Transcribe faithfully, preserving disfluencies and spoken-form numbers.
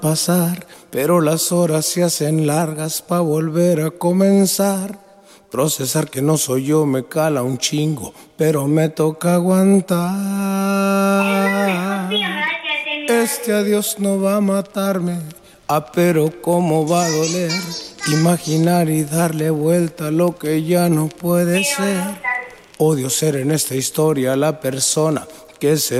pasar, pero las horas se hacen largas pa' volver a comenzar. Procesar que no soy yo me cala un chingo, pero me toca aguantar. Este adiós no va a matarme, ah, pero cómo va a doler imaginar y darle vuelta a lo que ya no puede ser. Odio ser en esta historia la persona que se